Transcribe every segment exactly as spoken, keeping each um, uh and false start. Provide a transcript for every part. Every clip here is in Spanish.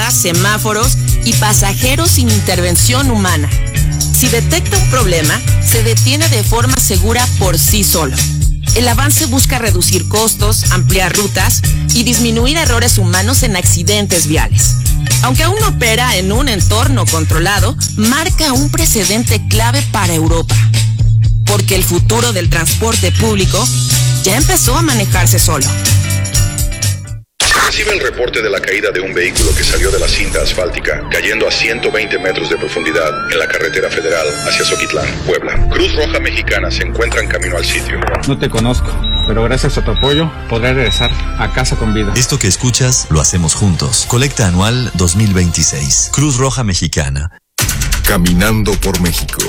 rutas, semáforos y pasajeros sin intervención humana. Si detecta un problema, se detiene de forma segura por sí solo. El avance busca reducir costos, ampliar rutas y disminuir errores humanos en accidentes viales. Aunque aún no opera en un entorno controlado, marca un precedente clave para Europa. Porque el futuro del transporte público ya empezó a manejarse solo. Recibe el reporte de la caída de un vehículo que salió de la cinta asfáltica, cayendo a ciento veinte metros de profundidad en la carretera federal hacia Zoquitlán, Puebla. Cruz Roja Mexicana se encuentra en camino al sitio. No te conozco, pero gracias a tu apoyo podré regresar a casa con vida. Esto que escuchas lo hacemos juntos. Colecta anual dos mil veintiséis. Cruz Roja Mexicana. Caminando por México.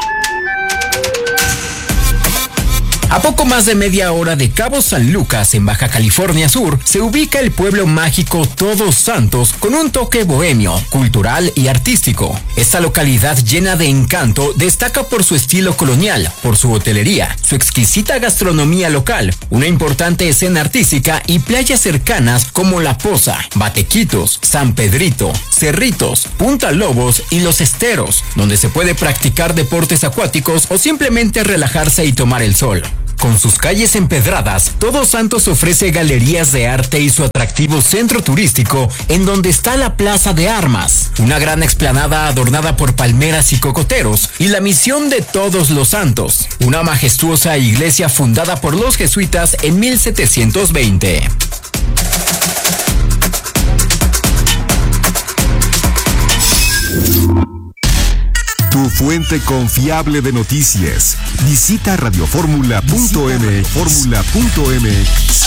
A poco más de media hora de Cabo San Lucas, en Baja California Sur, se ubica el pueblo mágico Todos Santos con un toque bohemio, cultural y artístico. Esta localidad llena de encanto destaca por su estilo colonial, por su hotelería, su exquisita gastronomía local, una importante escena artística y playas cercanas como La Poza, Batequitos, San Pedrito, Cerritos, Punta Lobos y Los Esteros, donde se puede practicar deportes acuáticos o simplemente relajarse y tomar el sol. Con sus calles empedradas, Todos Santos ofrece galerías de arte y su atractivo centro turístico, en donde está la Plaza de Armas, una gran explanada adornada por palmeras y cocoteros, y la Misión de Todos los Santos, una majestuosa iglesia fundada por los jesuitas en mil setecientos veinte. Tu fuente confiable de noticias. Visita radioformula punto m x. Fórmula punto m x.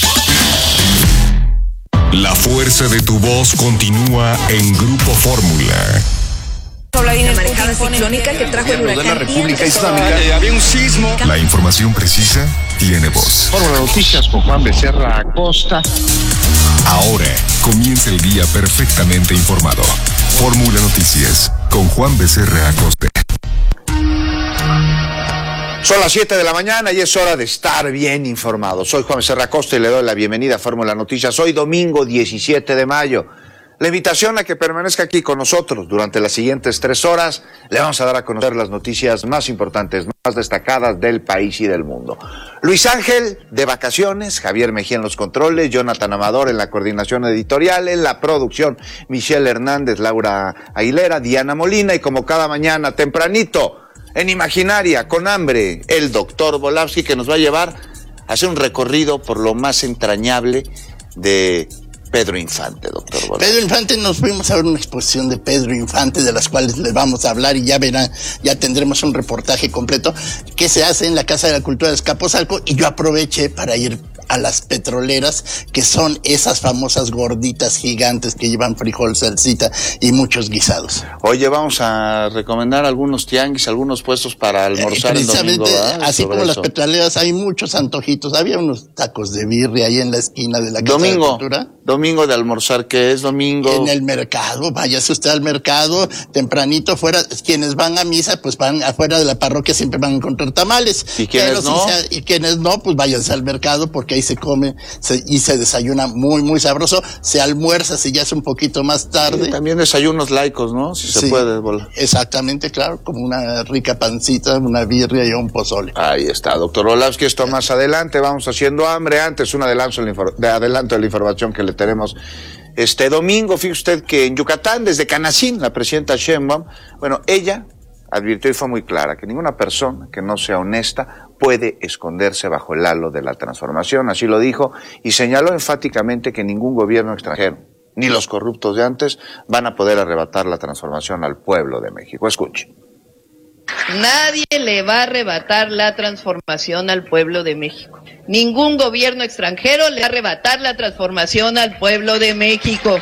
La fuerza de tu voz continúa en Grupo Fórmula. La marejada ciclónica que trajo el huracán de la República Islámica. Eh, había un sismo. La información precisa tiene voz. Fórmula Noticias con Juan Becerra Acosta. Ahora comienza el día perfectamente informado. Fórmula Noticias con Juan Becerra Acosta. Son las siete de la mañana y es hora de estar bien informado. Soy Juan Becerra Acosta y le doy la bienvenida a Fórmula Noticias. Hoy domingo diecisiete de mayo. La invitación a que permanezca aquí con nosotros durante las siguientes tres horas. Le vamos a dar a conocer las noticias más importantes, más destacadas del país y del mundo. Luis Ángel de vacaciones, Javier Mejía en los controles, Jonathan Amador en la coordinación editorial, en la producción, Michelle Hernández, Laura Aguilera, Diana Molina y como cada mañana tempranito en Imaginaria con hambre, el doctor Volavsky, que nos va a llevar a hacer un recorrido por lo más entrañable de Pedro Infante, doctor Volavsky. Pedro Infante, nos fuimos a ver una exposición de Pedro Infante, de las cuales les vamos a hablar y ya verán, ya tendremos un reportaje completo que se hace en la Casa de la Cultura de Azcapotzalco, y yo aproveché para ir a las petroleras, que son esas famosas gorditas gigantes que llevan frijol, salsita y muchos guisados. Oye, vamos a recomendar algunos tianguis, algunos puestos para almorzar eh, el domingo, ¿verdad? Así Sobre como eso. Las petroleras, hay muchos antojitos. Había unos tacos de birria ahí en la esquina de la Casa domingo, de la Cultura. Domingo de almorzar, ¿qué es domingo? En el mercado, váyase usted al mercado, tempranito fuera, quienes van a misa, pues van afuera de la parroquia, siempre van a encontrar tamales. ¿Y quienes Pero no? Si sea, y quienes no, pues váyanse al mercado, porque ahí se come se, y se desayuna muy, muy sabroso. Se almuerza si ya es un poquito más tarde. Sí, también desayunos laicos, ¿no? Si se Sí, puede, bola. Exactamente, claro, como una rica pancita, una birria y un pozole. Ahí está, doctor Volavsky, esto más adelante, vamos haciendo hambre. Antes, un adelanto de, la de adelanto de la información que le tenemos este domingo. Fíjese usted que en Yucatán, desde Canacín, la presidenta Sheinbaum, bueno, ella advirtió y fue muy clara que ninguna persona que no sea honesta puede esconderse bajo el halo de la transformación, así lo dijo, y señaló enfáticamente que ningún gobierno extranjero, ni los corruptos de antes, van a poder arrebatar la transformación al pueblo de México. Escuche. Nadie le va a arrebatar la transformación al pueblo de México. Ningún gobierno extranjero le va a arrebatar la transformación al pueblo de México.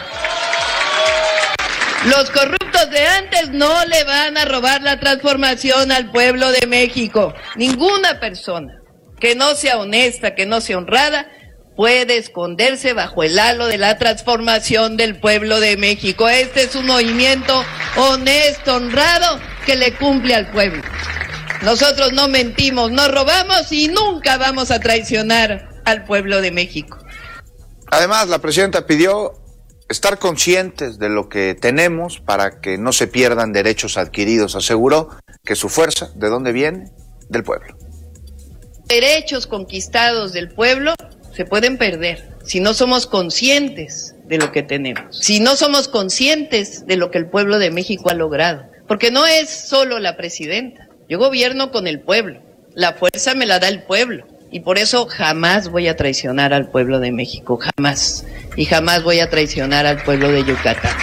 Los corruptos de antes no le van a robar la transformación al pueblo de México. Ninguna persona que no sea honesta, que no sea honrada, puede esconderse bajo el halo de la transformación del pueblo de México. Este es un movimiento honesto, honrado, que le cumple al pueblo. Nosotros no mentimos, no robamos y nunca vamos a traicionar al pueblo de México. Además, la presidenta pidió estar conscientes de lo que tenemos para que no se pierdan derechos adquiridos. Aseguró que su fuerza, ¿de dónde viene? Del pueblo. Derechos conquistados del pueblo se pueden perder si no somos conscientes de lo que tenemos, si no somos conscientes de lo que el pueblo de México ha logrado, porque no es solo la presidenta, yo gobierno con el pueblo, la fuerza me la da el pueblo, y por eso jamás voy a traicionar al pueblo de México, jamás, y jamás voy a traicionar al pueblo de Yucatán.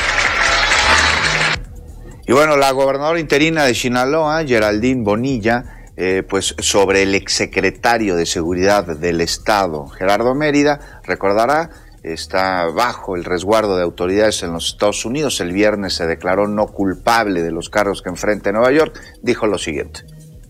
Y bueno, la gobernadora interina de Sinaloa, Geraldine Bonilla, Eh, pues sobre el exsecretario de Seguridad del Estado, Gerardo Mérida, recordará, está bajo el resguardo de autoridades en los Estados Unidos. El viernes se declaró no culpable de los cargos que enfrenta en Nueva York. Dijo lo siguiente.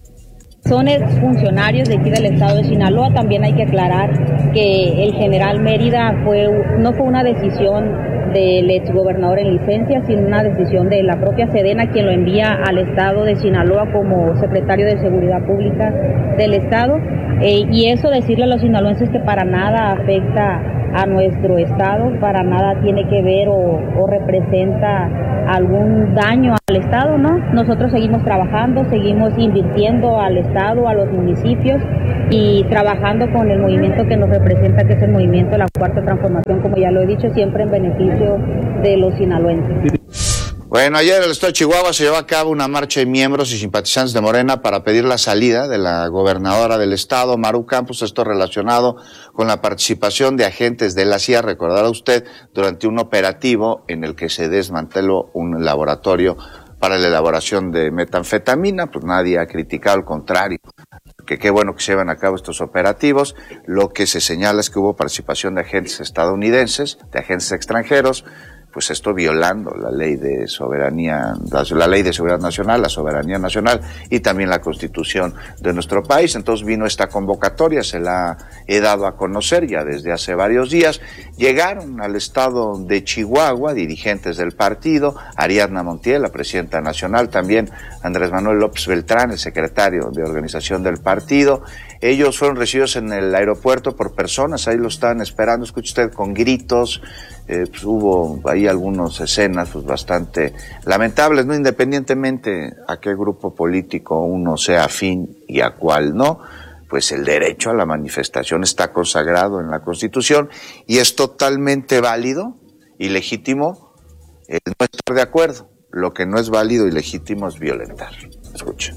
Son exfuncionarios de aquí del estado de Sinaloa. También hay que aclarar que el general Mérida fue no fue una decisión del exgobernador en licencia, sino una decisión de la propia Sedena, quien lo envía al estado de Sinaloa como secretario de Seguridad Pública del estado. Eh, y eso decirle a los sinaloenses que para nada afecta a nuestro estado, para nada tiene que ver o, o representa algún daño al estado, ¿no? Nosotros seguimos trabajando, seguimos invirtiendo al estado, a los municipios y trabajando con el movimiento que nos representa, que es el movimiento de la Cuarta Transformación, como ya lo he dicho, siempre en beneficio de los sinaloenses. Bueno, ayer en el estado de Chihuahua se llevó a cabo una marcha de miembros y simpatizantes de Morena para pedir la salida de la gobernadora del estado, Maru Campos, esto relacionado con la participación de agentes de la C I A, recordará usted, durante un operativo en el que se desmanteló un laboratorio para la elaboración de metanfetamina. Pues nadie ha criticado, al contrario, que qué bueno que se llevan a cabo estos operativos. Lo que se señala es que hubo participación de agentes estadounidenses, de agentes extranjeros, pues esto violando la ley de soberanía, la, la ley de seguridad nacional, la soberanía nacional y también la Constitución de nuestro país. Entonces vino esta convocatoria, se la he dado a conocer ya desde hace varios días. Llegaron al estado de Chihuahua dirigentes del partido, Ariadna Montiel, la presidenta nacional, también Andrés Manuel López Beltrán, el secretario de organización del partido. Ellos fueron recibidos en el aeropuerto por personas, ahí lo estaban esperando, escuche usted, con gritos. Eh, pues hubo ahí algunas escenas pues bastante lamentables, no independientemente a qué grupo político uno sea afín y a cuál no, pues el derecho a la manifestación está consagrado en la Constitución y es totalmente válido y legítimo el no estar de acuerdo. Lo que no es válido y legítimo es violentar. Escucha.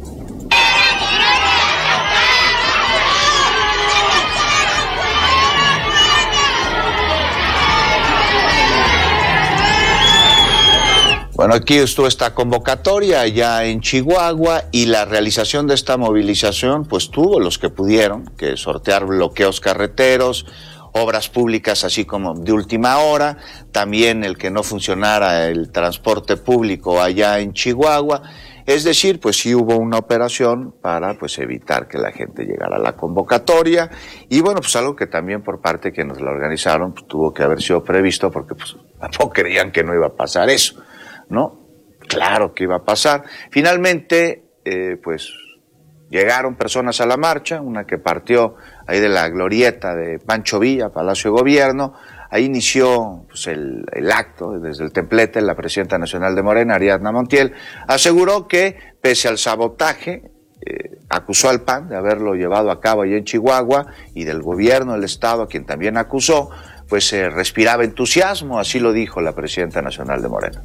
Bueno, aquí estuvo esta convocatoria ya en Chihuahua y la realización de esta movilización pues tuvo los que pudieron que sortear bloqueos carreteros, obras públicas así como de última hora, también el que no funcionara el transporte público allá en Chihuahua. Es decir, pues sí hubo una operación para pues evitar que la gente llegara a la convocatoria y bueno, pues algo que también por parte de quienes la organizaron pues, tuvo que haber sido previsto porque pues tampoco creían que no iba a pasar eso. ¿No? Claro que iba a pasar. Finalmente, eh, pues, llegaron personas a la marcha, una que partió ahí de la glorieta de Pancho Villa, Palacio de Gobierno. Ahí inició pues, el, el acto desde el templete. La presidenta nacional de Morena, Ariadna Montiel, aseguró que, pese al sabotaje, eh, acusó al P A N de haberlo llevado a cabo allá en Chihuahua y del gobierno del estado, a quien también acusó, pues se eh, respiraba entusiasmo, así lo dijo la presidenta nacional de Morena.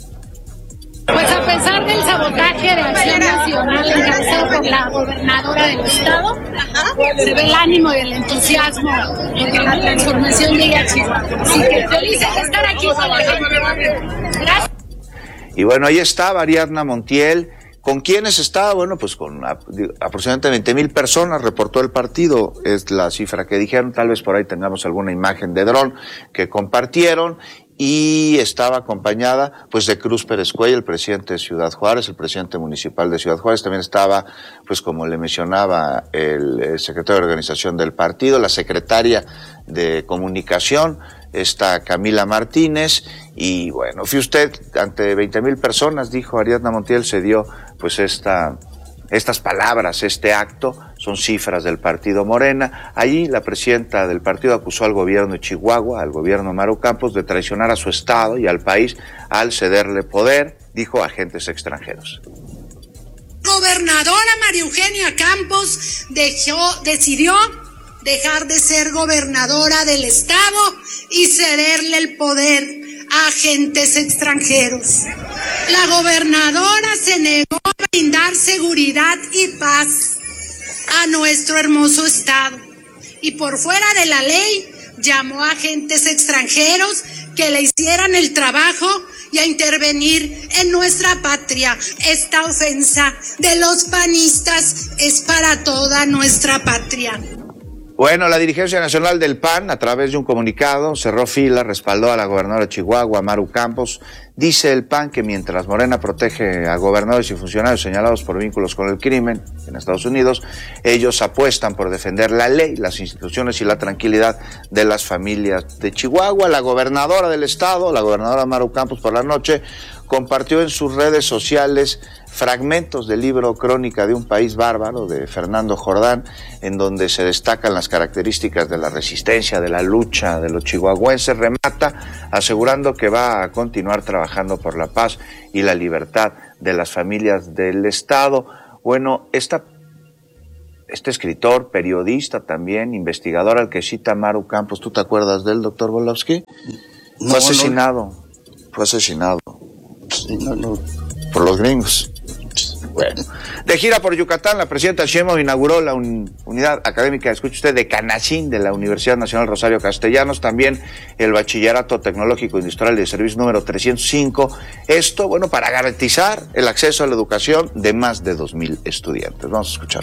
Pues a pesar del sabotaje de Acción Nacional encabezado por la gobernadora del estado, se ve el ánimo y el entusiasmo de que la transformación llegue a Chihuahua. Así que felices de estar aquí con la gente. Gracias. Y bueno, ahí estaba Ariadna Montiel. ¿Con quiénes estaba? Bueno, pues con aproximadamente veinte mil personas, reportó el partido, es la cifra que dijeron, tal vez por ahí tengamos alguna imagen de dron que compartieron. Y estaba acompañada pues de Cruz Pérez Cuellar, el presidente de Ciudad Juárez, el presidente municipal de Ciudad Juárez, también estaba, pues como le mencionaba, el, el secretario de organización del partido, la secretaria de comunicación, esta Camila Martínez, y bueno, fue usted ante veinte mil personas, dijo Ariadna Montiel, se dio pues esta Estas palabras, este acto, son cifras del partido Morena. Allí la presidenta del partido acusó al gobierno de Chihuahua, al gobierno Maru Campos, de traicionar a su estado y al país al cederle poder, dijo, a agentes extranjeros. Gobernadora María Eugenia Campos dejó, decidió dejar de ser gobernadora del estado y cederle el poder a agentes extranjeros. La gobernadora se negó a brindar seguridad y paz a nuestro hermoso estado y por fuera de la ley llamó a agentes extranjeros que le hicieran el trabajo y a intervenir en nuestra patria. Esta ofensa de los panistas es para toda nuestra patria. Bueno, la dirigencia nacional del P A N, a través de un comunicado, cerró filas, respaldó a la gobernadora de Chihuahua, Maru Campos. Dice el P A N que mientras Morena protege a gobernadores y funcionarios señalados por vínculos con el crimen en Estados Unidos, ellos apuestan por defender la ley, las instituciones y la tranquilidad de las familias de Chihuahua. La gobernadora del estado, la gobernadora Maru Campos, por la noche, compartió en sus redes sociales fragmentos del libro Crónica de un país bárbaro de Fernando Jordán, en donde se destacan las características de la resistencia, de la lucha de los chihuahuenses. Remata asegurando que va a continuar trabajando por la paz y la libertad de las familias del estado. Bueno, esta, este escritor, periodista también, investigador al que cita Maru Campos, ¿tú te acuerdas de él, doctor Volosky? No, fue asesinado, no. fue asesinado. Sí, no, no. Por los gringos. Bueno, de gira por Yucatán, la presidenta Sheinbaum inauguró la un, unidad académica, escuche usted, de Canacín de la Universidad Nacional Rosario Castellanos, también el Bachillerato Tecnológico Industrial de Servicio número trescientos cinco. Esto, bueno, para garantizar el acceso a la educación de más de dos mil estudiantes. Vamos a escuchar.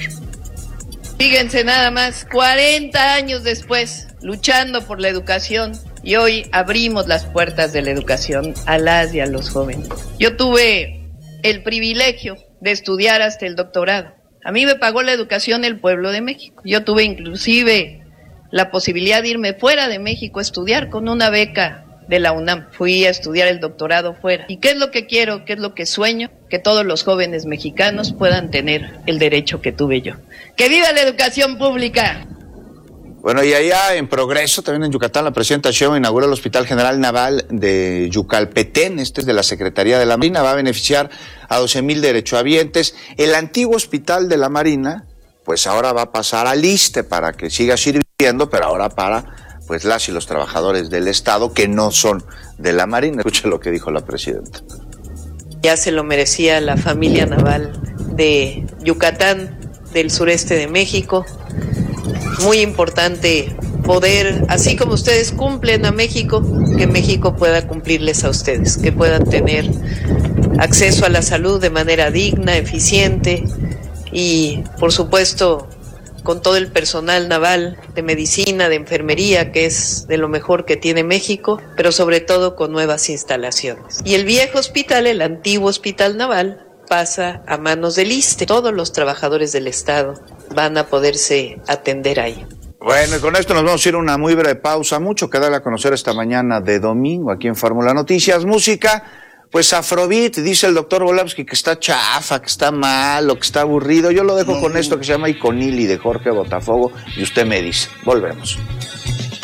Fíjense nada más, cuarenta años después, luchando por la educación, y hoy abrimos las puertas de la educación a las y a los jóvenes. Yo tuve el privilegio de estudiar hasta el doctorado. A mí me pagó la educación el pueblo de México. Yo tuve inclusive la posibilidad de irme fuera de México a estudiar con una beca de la UNAM. Fui a estudiar el doctorado fuera. ¿Y qué es lo que quiero? ¿Qué es lo que sueño? Que todos los jóvenes mexicanos puedan tener el derecho que tuve yo. ¡Que viva la educación pública! Bueno, y allá en Progreso, también en Yucatán, la presidenta Sheinbaum inauguró el Hospital General Naval de Yucalpetén, este es de la Secretaría de la Marina, va a beneficiar a doce mil derechohabientes. El antiguo Hospital de la Marina, pues ahora va a pasar al ISSSTE para que siga sirviendo, pero ahora para pues las y los trabajadores del Estado que no son de la Marina. Escuche lo que dijo la presidenta. Ya se lo merecía la familia naval de Yucatán, del sureste de México. Muy importante poder, así como ustedes cumplen a México, que México pueda cumplirles a ustedes, que puedan tener acceso a la salud de manera digna, eficiente y, por supuesto, con todo el personal naval de medicina, de enfermería, que es de lo mejor que tiene México, pero sobre todo con nuevas instalaciones. Y el viejo hospital, el antiguo hospital naval, pasa a manos del ISSSTE. Todos los trabajadores del Estado van a poderse atender ahí. Bueno, y con esto nos vamos a ir a una muy breve pausa. Mucho que darle a conocer esta mañana de domingo aquí en Fórmula Noticias. Música, pues Afrobeat, dice el doctor Volosky que está chafa, que está malo, que está aburrido. Yo lo dejo con esto que se llama Iconili de Jorge Botafogo y usted me dice. Volvemos.